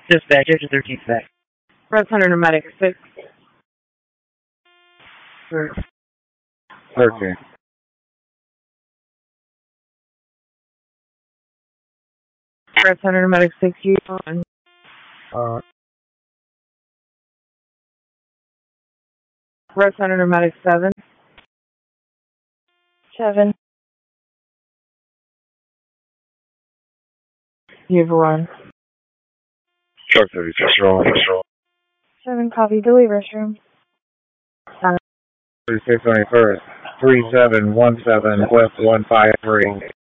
Dispatch, engine 13 back. Res Hunter Pneumatic 6. 13. Res Hunter Pneumatic 6, you on. Res Hunter Pneumatic 7. 7. You've run. Truck 36, roll. 7, copy, delete restroom. 36 on your first. 3717, West 153.